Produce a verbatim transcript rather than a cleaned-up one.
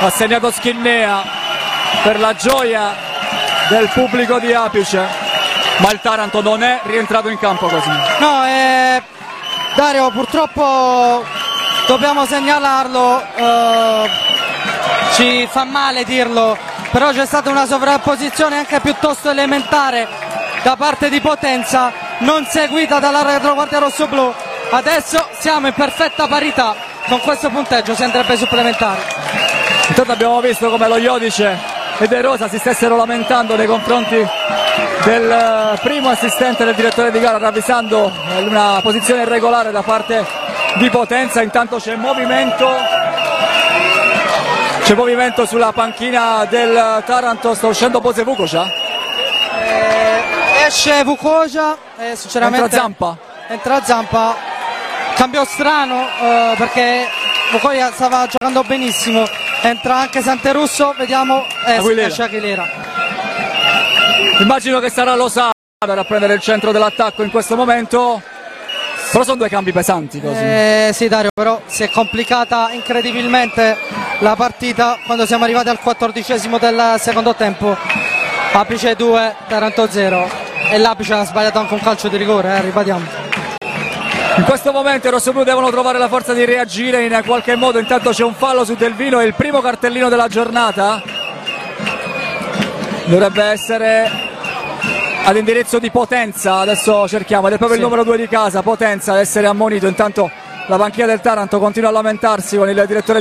ha segnato Schinnea per la gioia del pubblico di Apice, ma il Taranto non è rientrato in campo così. No, eh, Dario, purtroppo dobbiamo segnalarlo, eh, ci fa male dirlo, però c'è stata una sovrapposizione anche piuttosto elementare da parte di Potenza, non seguita dalla retroguardia rossoblu. Adesso siamo in perfetta parità, con questo punteggio si andrebbe ai supplementari. Intanto abbiamo visto come lo Iodice e De Rosa si stessero lamentando nei confronti del primo assistente del direttore di gara, ravvisando una posizione irregolare da parte di Potenza. Intanto c'è movimento c'è movimento sulla panchina del Taranto, sta uscendo Bose Vukoša, eh, esce Vukoša e sinceramente entra Zampa entra Zampa, cambio strano eh, perché Vukoša stava giocando benissimo, entra anche Santerusso, vediamo, eh, Aguilera. esce Aguilera. Immagino che sarà Losada a prendere il centro dell'attacco in questo momento, però sono due cambi pesanti così. Eh, sì Dario, però si è complicata incredibilmente la partita quando siamo arrivati al quattordicesimo del secondo tempo. Apice due, Taranto zero, e l'Apice ha sbagliato anche un calcio di rigore, eh, ripetiamo. In questo momento i rossoblu devono trovare la forza di reagire in qualche modo. Intanto c'è un fallo su Delvino, è il primo cartellino della giornata, dovrebbe essere ad indirizzo di Potenza, adesso cerchiamo, ed è proprio sì. Il numero due di casa, Potenza, ad essere ammonito. Intanto la panchina del Taranto continua a lamentarsi con il direttore